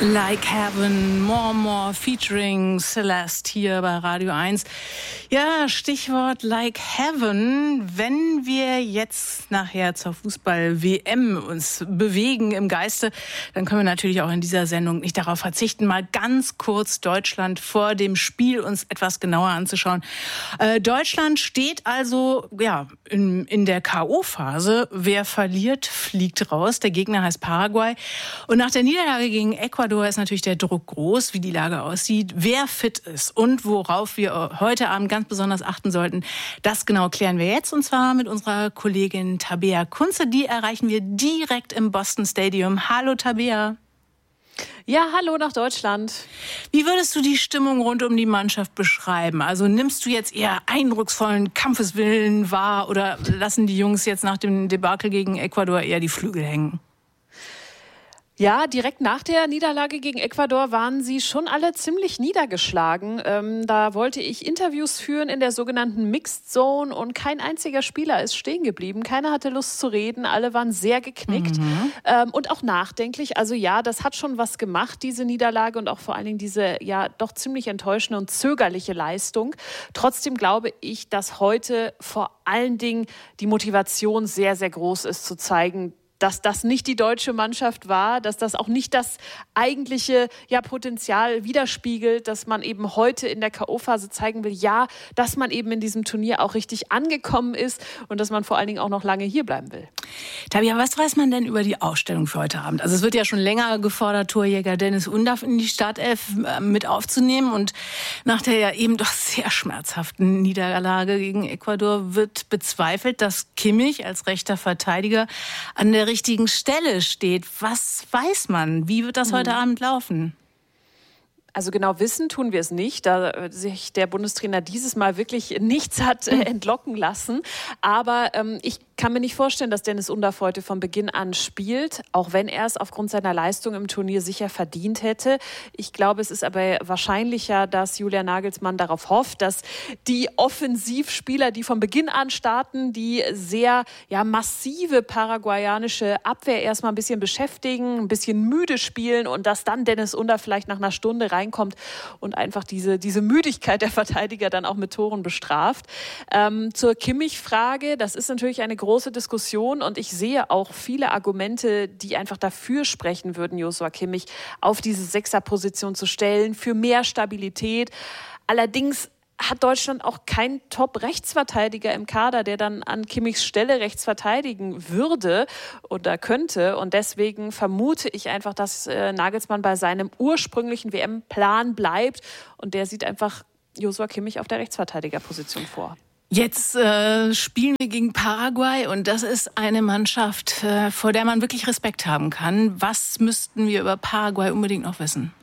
Like Heaven, More featuring Celeste hier bei Radio 1. Ja, Stichwort Like Heaven. Wenn wir jetzt nachher zur Fußball-WM uns bewegen im Geiste, dann können wir natürlich auch in dieser Sendung nicht darauf verzichten, mal ganz kurz Deutschland vor dem Spiel uns etwas genauer anzuschauen. Deutschland steht also ja in der K.O.-Phase. Wer verliert, fliegt raus. Der Gegner heißt Paraguay. Und nach der Niederlage gegen Ecuador ist natürlich der Druck groß, wie die Lage aussieht, wer fit ist und worauf wir heute Abend ganz besonders achten sollten. Das genau klären wir jetzt, und zwar mit unserer Kollegin Tabea Kunze. Die erreichen wir direkt im Boston Stadium. Hallo Tabea. Ja, hallo nach Deutschland. Wie würdest du die Stimmung rund um die Mannschaft beschreiben? Also nimmst du jetzt eher eindrucksvollen Kampfeswillen wahr oder lassen die Jungs jetzt nach dem Debakel gegen Ecuador eher die Flügel hängen? Ja, direkt nach der Niederlage gegen Ecuador waren sie schon alle ziemlich niedergeschlagen. Da wollte ich Interviews führen in der sogenannten Mixed Zone und kein einziger Spieler ist stehen geblieben. Keiner hatte Lust zu reden, alle waren sehr geknickt und auch nachdenklich. Also ja, das hat schon was gemacht, diese Niederlage, und auch vor allen Dingen diese ja doch ziemlich enttäuschende und zögerliche Leistung. Trotzdem glaube ich, dass heute vor allen Dingen die Motivation sehr, sehr groß ist, zu zeigen, dass das nicht die deutsche Mannschaft war, dass das auch nicht das eigentliche Potenzial widerspiegelt, dass man eben heute in der K.O.-Phase zeigen will, ja, dass man eben in diesem Turnier auch richtig angekommen ist und dass man vor allen Dingen auch noch lange hier bleiben will. Tabea, was weiß man denn über die Ausstellung für heute Abend? Also es wird ja schon länger gefordert, Torjäger Dennis Undaff in die Startelf mit aufzunehmen, und nach der ja eben doch sehr schmerzhaften Niederlage gegen Ecuador wird bezweifelt, dass Kimmich als rechter Verteidiger an der richtigen Stelle steht. Was weiß man? Wie wird das heute Abend laufen? Also genau wissen tun wir es nicht, da sich der Bundestrainer dieses Mal wirklich nichts hat entlocken lassen. Aber ich kann mir nicht vorstellen, dass Dennis Undaff heute von Beginn an spielt, auch wenn er es aufgrund seiner Leistung im Turnier sicher verdient hätte. Ich glaube, es ist aber wahrscheinlicher, dass Julian Nagelsmann darauf hofft, dass die Offensivspieler, die von Beginn an starten, die sehr massive paraguayanische Abwehr erstmal ein bisschen beschäftigen, ein bisschen müde spielen, und dass dann Dennis Undaff vielleicht nach einer Stunde reinkommt und einfach diese Müdigkeit der Verteidiger dann auch mit Toren bestraft. Zur Kimmich-Frage, das ist natürlich eine große Diskussion, und ich sehe auch viele Argumente, die einfach dafür sprechen würden, Joshua Kimmich auf diese Sechserposition zu stellen, für mehr Stabilität. Allerdings hat Deutschland auch keinen Top-Rechtsverteidiger im Kader, der dann an Kimmichs Stelle rechts verteidigen würde oder könnte. Und deswegen vermute ich einfach, dass Nagelsmann bei seinem ursprünglichen WM-Plan bleibt. Und der sieht einfach Joshua Kimmich auf der Rechtsverteidigerposition vor. Jetzt spielen wir gegen Paraguay, und das ist eine Mannschaft, vor der man wirklich Respekt haben kann. Was müssten wir über Paraguay unbedingt noch wissen?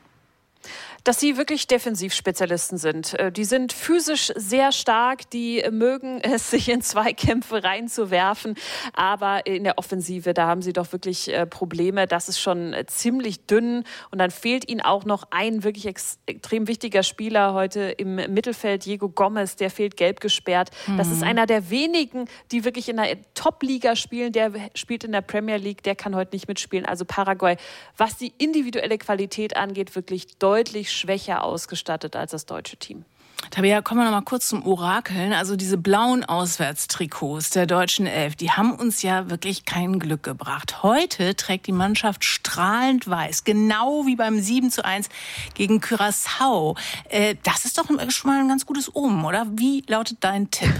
Dass sie wirklich Defensivspezialisten sind. Die sind physisch sehr stark, die mögen es, sich in Zweikämpfe reinzuwerfen, aber in der Offensive, da haben sie doch wirklich Probleme. Das ist schon ziemlich dünn, und dann fehlt ihnen auch noch ein wirklich extrem wichtiger Spieler heute im Mittelfeld, Diego Gomez, der fehlt gelb gesperrt. Das ist einer der wenigen, die wirklich in der Top-Liga spielen, der spielt in der Premier League, der kann heute nicht mitspielen. Also Paraguay, was die individuelle Qualität angeht, wirklich deutlich schwächer ausgestattet als das deutsche Team. Tabea, kommen wir noch mal kurz zum Orakeln. Also diese blauen Auswärtstrikots der deutschen Elf, die haben uns ja wirklich kein Glück gebracht. Heute trägt die Mannschaft strahlend weiß, genau wie beim 7:1 gegen Curaçao. Das ist doch schon mal ein ganz gutes Omen, oder? Wie lautet dein Tipp?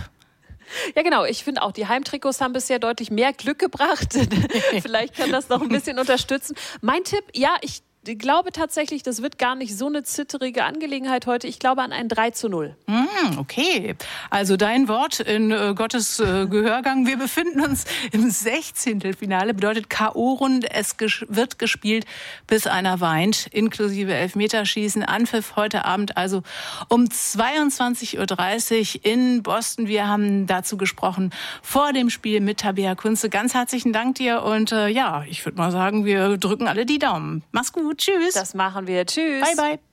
Ja, genau. Ich finde auch, die Heimtrikots haben bisher deutlich mehr Glück gebracht. Vielleicht kann das noch ein bisschen unterstützen. Mein Tipp, ich glaube tatsächlich, das wird gar nicht so eine zitterige Angelegenheit heute. Ich glaube an ein 3:0. Okay, also dein Wort in Gottes Gehörgang. Wir befinden uns im 16. Finale, bedeutet K.O.-Runde. Es wird gespielt, bis einer weint, inklusive Elfmeterschießen. Anpfiff heute Abend also um 22:30 Uhr in Boston. Wir haben dazu gesprochen vor dem Spiel mit Tabea Kunze. Ganz herzlichen Dank dir, und ich würde mal sagen, wir drücken alle die Daumen. Mach's gut. Tschüss. Das machen wir. Tschüss. Bye, bye.